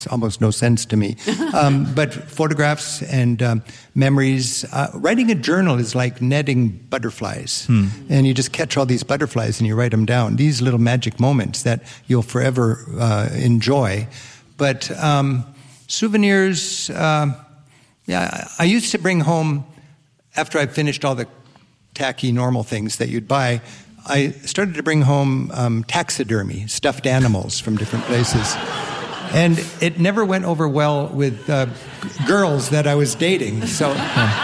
almost no sense to me. But photographs and memories. Writing a journal is like netting butterflies. And you just catch all these butterflies and you write them down. These little magic moments that you'll forever enjoy. But souvenirs, I used to bring home, after I finished all the tacky normal things that you'd buy, I started to bring home taxidermy, stuffed animals from different places. And it never went over well with girls that I was dating. So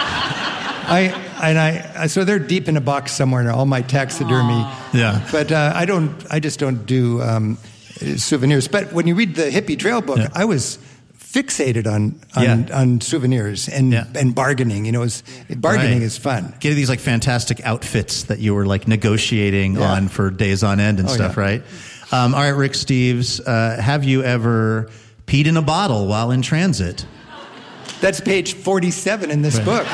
so they're deep in a box somewhere now, all my taxidermy. Aww. Yeah. But I just don't do souvenirs. But when you read the Hippie Trail book, I was fixated on souvenirs and bargaining. You know, bargaining is fun. Getting these like fantastic outfits that you were like negotiating on for days on end and stuff, right? All right, Rick Steves, have you ever peed in a bottle while in transit? That's page 47 in this book.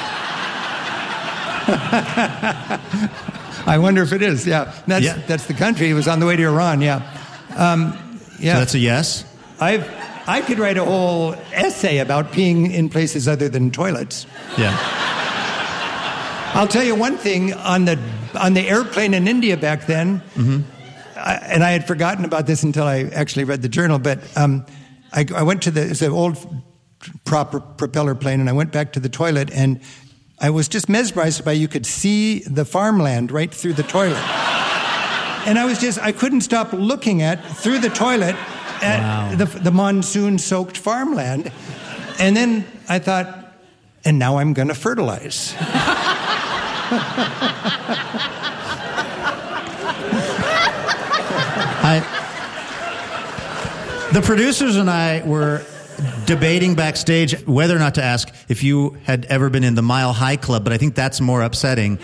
I wonder if it is. Yeah, that's the country. It was on the way to Iran. So that's a yes. I could write a whole essay about peeing in places other than toilets. Yeah. I'll tell you one thing on the airplane in India back then. Mm-hmm. And I had forgotten about this until I actually read the journal, but I went to it's an old propeller plane, and I went back to the toilet, and I was just mesmerized by you could see the farmland right through the toilet. And I couldn't stop looking through the toilet at the monsoon-soaked farmland. And then I thought, and now I'm going to fertilize. The producers and I were debating backstage whether or not to ask if you had ever been in the Mile High Club, but I think that's more upsetting.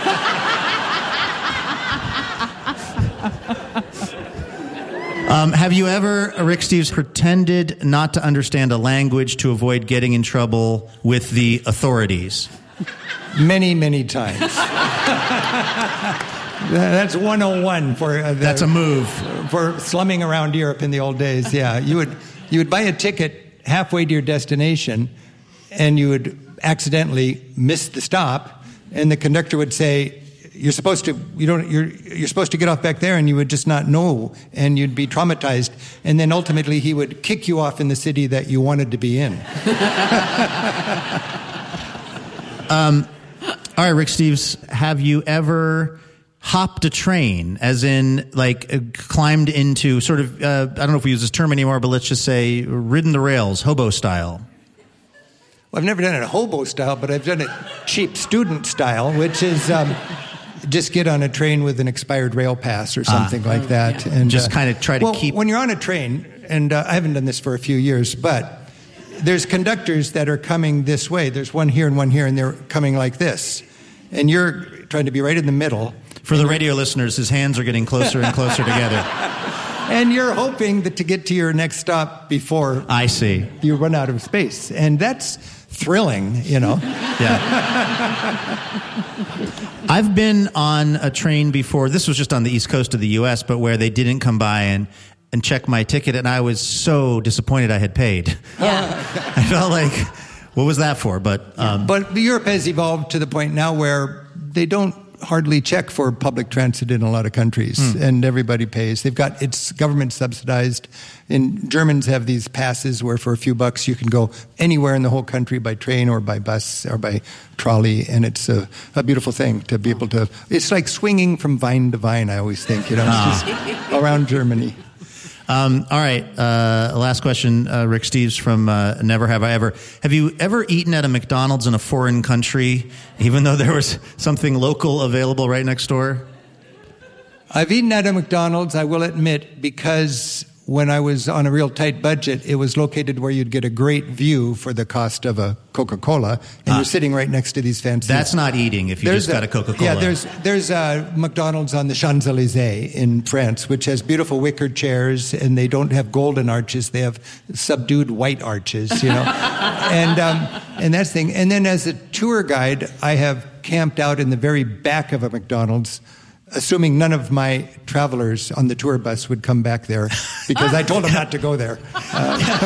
Have you ever, Rick Steves, pretended not to understand a language to avoid getting in trouble with the authorities? Many, many times. That's 101 for that's a move for slumming around Europe in the old days. Yeah, you would buy a ticket halfway to your destination, and you would accidentally miss the stop, and the conductor would say, "You're supposed to get off back there," and you would just not know, and you'd be traumatized, and then ultimately he would kick you off in the city that you wanted to be in. All right, Rick Steves, have you ever hopped a train, as in like climbed into sort of, I don't know if we use this term anymore, but let's just say ridden the rails, hobo style? Well, I've never done it hobo style, but I've done it cheap student style, which is just get on a train with an expired rail pass or something like that. Yeah. And just kind of try to keep... When you're on a train, and I haven't done this for a few years, but there's conductors that are coming this way. There's one here, and they're coming like this. And you're trying to be right in the middle. For the radio listeners, his hands are getting closer and closer together. And you're hoping to get to your next stop before I see you run out of space. And that's thrilling, you know. Yeah. I've been on a train before. This was just on the East Coast of the U.S., but where they didn't come by and check my ticket, and I was so disappointed I had paid. Yeah. I felt like, what was that for? But Europe has evolved to the point now where they don't hardly check for public transit in a lot of countries, and everybody pays. It's government subsidized. And Germans have these passes where for a few bucks you can go anywhere in the whole country by train or by bus or by trolley, and it's a beautiful thing to be able to. It's like swinging from vine to vine, I always think, just around Germany. All right, last question, Rick Steves from Never Have I Ever. Have you ever eaten at a McDonald's in a foreign country, even though there was something local available right next door? I've eaten at a McDonald's, I will admit, because when I was on a real tight budget, it was located where you'd get a great view for the cost of a Coca-Cola, and you're sitting right next to these fancy... That's not eating if you just got a Coca-Cola. Yeah, there's a McDonald's on the Champs-Élysées in France, which has beautiful wicker chairs, and they don't have golden arches, they have subdued white arches, and that's the thing. And then as a tour guide, I have camped out in the very back of a McDonald's, assuming none of my travelers on the tour bus would come back there, because I told them not to go there.